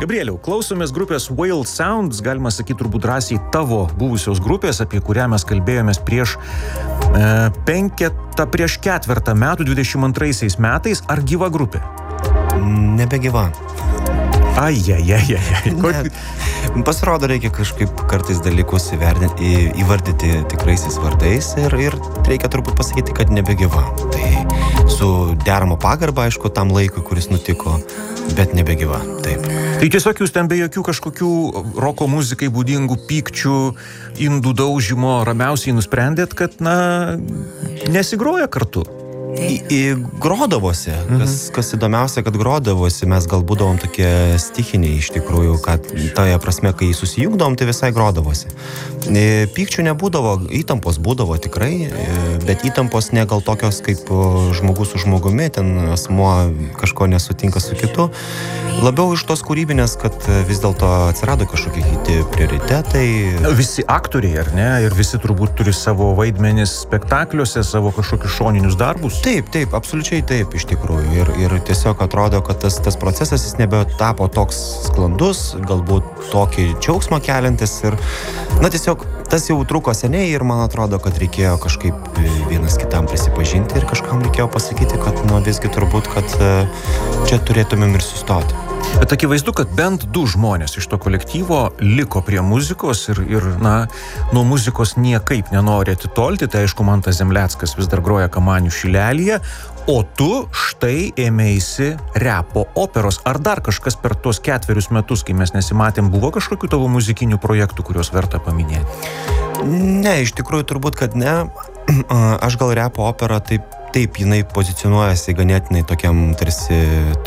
Gabrieliau, klausomės grupės Whale Sounds, galima sakyti turbūt drąsiai tavo buvusios grupės, apie kurią mes kalbėjomės prieš ketvertą metų, 22 metais. Ar gyva grupė? Nebegyva. Ai. Pasirodo, reikia kažkaip kartais dalykus įvardyti tikraisiais vardais ir reikia turbūt pasakyti, kad nebegyva. Tai su deramo pagarba, aišku, tam laikui, kuris nutiko, bet nebegyva, taip. Tai tiesiog jūs ten be jokių kažkokių roko muzikai būdingų pykčių, indų daužymo ramiausiai nusprendėt, kad, nesigroja kartu? Grodavosi. Kas įdomiausia, kad grodavosi. Mes gal būdavom tokie stichiniai iš tikrųjų, kad toje prasme, kai susijungdavom, tai visai grodavosi. Pykčių nebūdavo, įtampos būdavo tikrai, bet įtampos ne gal tokios kaip žmogus su žmogumi, ten asmuo kažko nesutinka su kitu. Labiau iš tos kūrybinės, kad vis dėlto atsirado kažkokie kiti prioritetai. Visi aktoriai, ar ne? Ir visi turbūt turi savo vaidmenis spektakliuose, savo kažkokius šoninius darbus. Taip, absoliučiai taip iš tikrųjų. Ir tiesiog atrodo, kad tas procesas jis nebetapo toks sklandus, galbūt tokį džiaugsmą keliantis. Ir, tiesiog tas jau truko seniai ir man atrodo, kad reikėjo kažkaip vienas kitam prisipažinti ir kažkam reikėjo pasakyti, kad visgi turbūt, kad čia turėtumėm ir sustoti. Bet akivaizdu, kad bent 2 žmonės iš to kolektyvo liko prie muzikos ir nuo muzikos niekaip nenori atitolti. Tai aišku, Mantas Zemleckas vis dar groja Kamanių šilelyje, o tu štai ėmėsi repo operos. Ar dar kažkas per tuos 4 metus, kai mes nesimatėm, buvo kažkokių tavo muzikinių projektų, kuriuos verta paminėti? Ne, iš tikrųjų turbūt, kad ne. Aš gal repo opera taip jinai pozicionuojasi ganėtinai tokiam tarsi